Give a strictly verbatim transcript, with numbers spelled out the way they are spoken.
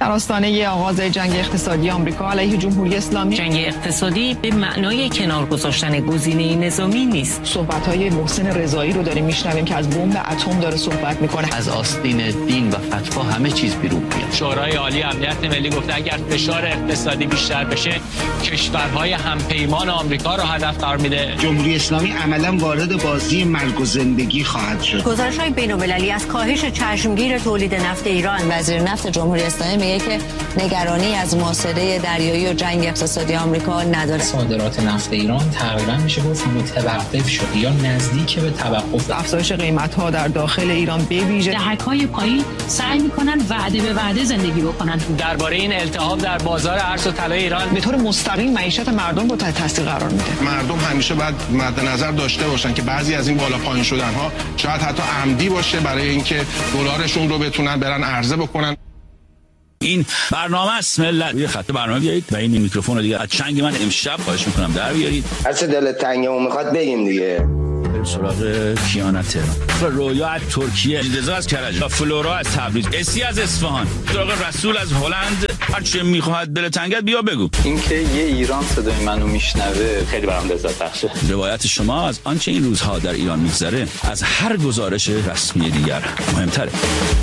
در آستانه آغاز جنگ اقتصادی آمریکا علیه جمهوری اسلامی، جنگ اقتصادی به معنای کنار گذاشتن گزینه نظامی نیست. صحبت‌های محسن رضایی رو داریم میشنویم که از بمب اتم داره صحبت میکنه. از آستین دین و فتوا همه چیز بیرون میاد. شورای عالی امنیت ملی گفته اگر فشار اقتصادی بیشتر بشه، کشورهای همپیمان آمریکا رو هدف قرار میده. جمهوری اسلامی عملاً وارد بازی مرگ و زندگی خواهد شد. گزارش‌های بین‌المللی از کاهش چشمگیر تولید نفت ایران. وزیر نفت جمهوری اسلامی میگه که نگرانی از محاصره دریایی و جنگ اقتصادی آمریکا نداره. صادرات نفت ایران تقریبا میشه گفت متوقف شد یا نزدیک به توقف. افزایش قیمت‌ها در داخل ایران به ویژه دهک‌های پایین سعی می‌کنن وعده به وعده زندگی بکنن. درباره این التهاب در بازار ارز و طلای ایران به طور مستقیم معیشت مردم رو تحت تاثیر قرار میده. مردم همیشه باید مد نظر داشته باشن که بعضی از این بالا پایین شدن‌ها شاید حتی عمدی باشه برای اینکه دلارشون رو بتونن برن عرضه بکنن. این برنامه است ملت. یه خط برنامه بیارید و این میکروفون رو دیگه از چنگ من امشب خواهش میکنم در بیارید. هر چه دلت تنگه و میخواد بگیم دیگه. بریم سراغ کیانا تهران، رویا از ترکیه، رضا از کرج، فلورا از تبریز، اسی از اصفهان، سراغ رسول از هلند. هر چه میخواد دل تنگت بیا بگو. اینکه یه ایران صدای منو میشنوه خیلی برام لذت بخشه. روایت شما از آنچه این روزها در ایران میگذره از هر گزارش رسمی دیگر مهمتره.